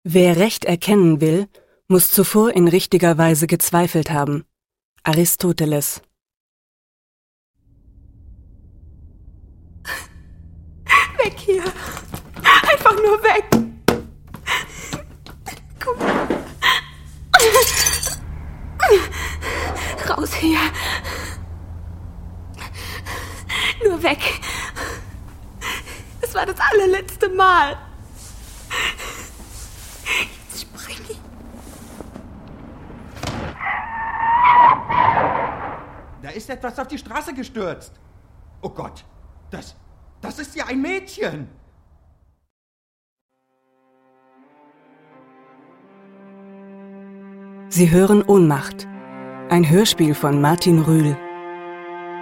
Wer Recht erkennen will, muss zuvor in richtiger Weise gezweifelt haben. Aristoteles. Weg hier! Einfach nur weg! Komm! Raus hier! Nur weg! Das war das allerletzte Mal! Jetzt spring ich! Da ist etwas auf die Straße gestürzt. Oh Gott, das ist ja ein Mädchen. Sie hören Ohnmacht. Ein Hörspiel von Martin Rühl.